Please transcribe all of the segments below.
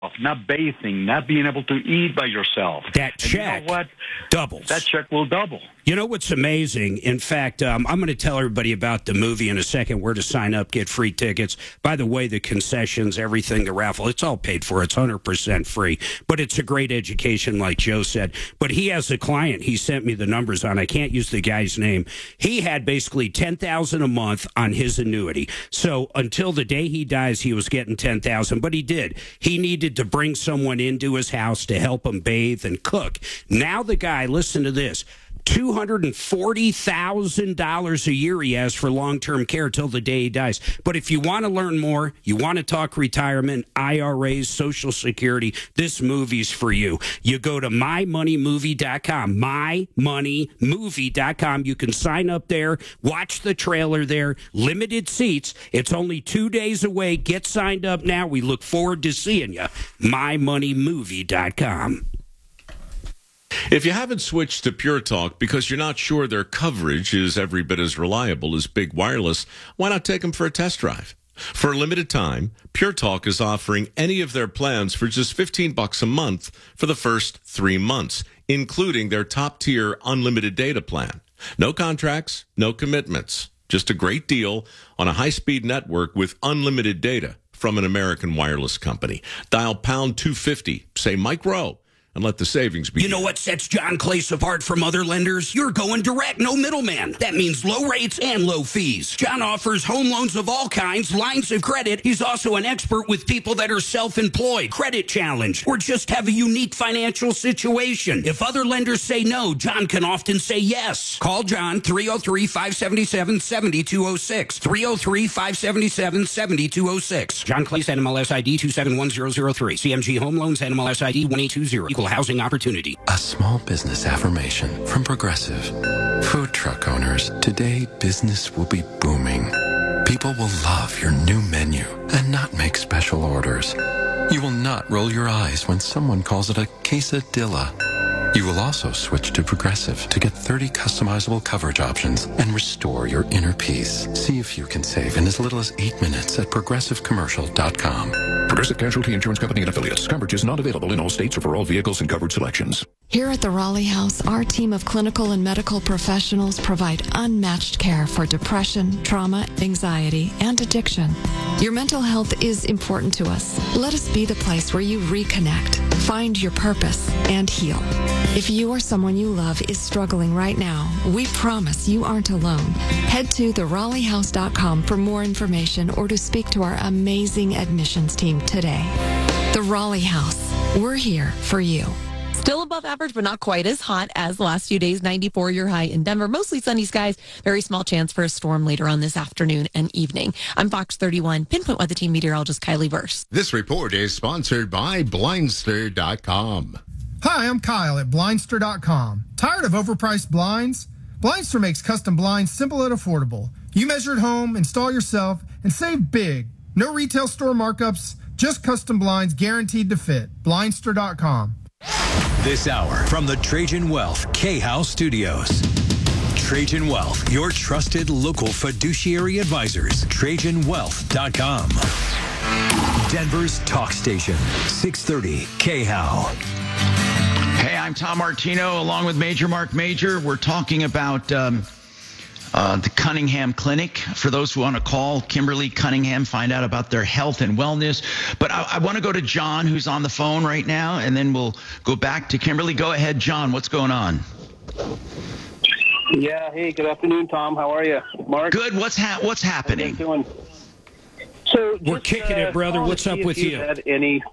not bathing, not being able to eat by yourself. That check, you know what? doubles. That check will double. You know what's amazing? In fact, I'm going to tell everybody about the movie in a second, where to sign up, get free tickets. By the way, the concessions, everything, the raffle, it's all paid for. It's 100% free. But it's a great education, like Joe said. But he has a client he sent me the numbers on. I can't use the guy's name. He had basically $10,000 a month on his annuity. So until the day he dies, he was getting $10,000. But he did. He needed to bring someone into his house to help him bathe and cook. Now the guy, listen to this, $240,000 a year he has for long-term care till the day he dies. But if you want to learn more, you want to talk retirement, IRAs, Social Security, this movie's for you. You go to mymoneymovie.com, mymoneymovie.com. You can sign up there, watch the trailer there, limited seats. It's only 2 days away. Get signed up now. We look forward to seeing you. mymoneymovie.com. If you haven't switched to Pure Talk because you're not sure their coverage is every bit as reliable as Big Wireless, why not take them for a test drive? For a limited time, Pure Talk is offering any of their plans for just $15 a month for the first 3 months, including their top-tier unlimited data plan. No contracts, no commitments. Just a great deal on a high-speed network with unlimited data from an American wireless company. Dial pound 250, say Mike Rowe, and let the savings begin. You know what sets John Clace apart from other lenders? You're going direct, no middleman. That means low rates and low fees. John offers home loans of all kinds, lines of credit. He's also an expert with people that are self-employed, credit challenged, or just have a unique financial situation. If other lenders say no, John can often say yes. Call John, 303-577-7206. 303-577-7206. John Clace, NMLS ID 271003. CMG Home Loans, NMLS ID 1820. Housing opportunity. A small business affirmation from Progressive. Food truck owners, today business will be booming. People will love your new menu and not make special orders. You will not roll your eyes when someone calls it a quesadilla. You will also switch to Progressive to get 30 customizable coverage options and restore your inner peace. See if you can save in as little as 8 minutes at progressivecommercial.com. Progressive Casualty Insurance Company and Affiliates. Coverage is not available in all states or for all vehicles and covered selections. Here at the Raleigh House, our team of clinical and medical professionals provide unmatched care for depression, trauma, anxiety, and addiction. Your mental health is important to us. Let us be the place where you reconnect, find your purpose, and heal. If you or someone you love is struggling right now, we promise you aren't alone. Head to theRaleighHouse.com for more information or to speak to our amazing admissions team today. The Raleigh House. We're here for you. Still above average, but not quite as hot as the last few days. 94 your high in Denver. Mostly sunny skies. Very small chance for a storm later on this afternoon and evening. I'm Fox 31 Pinpoint Weather Team meteorologist Kylie Burse. This report is sponsored by Blindster.com. Hi, I'm Kyle at Blindster.com. Tired of overpriced blinds? Blindster makes custom blinds simple and affordable. You measure at home, install yourself, and save big. No retail store markups, just custom blinds guaranteed to fit. Blindster.com. This hour from the Trajan Wealth K-House Studios. Trajan Wealth, your trusted local fiduciary advisors. TrajanWealth.com. Denver's talk station, 630 K-How. Hey, I'm Tom Martino along with Major Mark Major. We're talking about the Cunningham Clinic. For those who want to call Kimberly Cunningham, find out about their health and wellness. But I want to go to John, who's on the phone right now, and then we'll go back to Kimberly. Go ahead, John. What's going on? Yeah. Hey, good afternoon, Tom. How are you, Mark? Good. What's happening? How you doing? So we're kicking it, brother. What's up with you? Had any?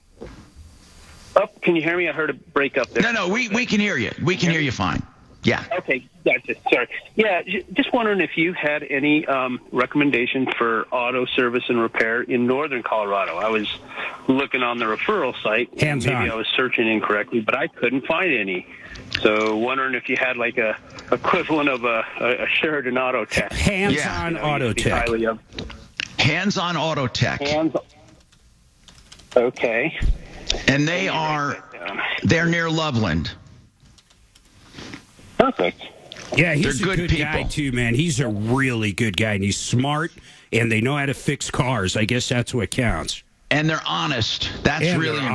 Oh, can you hear me? I heard a break up there. No, we can hear you. We can hear you fine. Yeah. Okay, gotcha. Sorry. Yeah, just wondering if you had any recommendations for auto service and repair in northern Colorado. I was looking on the referral site. Hands Maybe on. I was searching incorrectly, but I couldn't find any. So wondering if you had like a equivalent of a Sheridan Auto Tech. Hands-on Auto Tech. Hands-on Auto Tech. Okay. And they're near Loveland. Perfect. Yeah, he's They're a good people. guy, too, man. He's a really good guy, and he's smart, and they know how to fix cars. I guess that's what counts. And they're honest. That's And really they're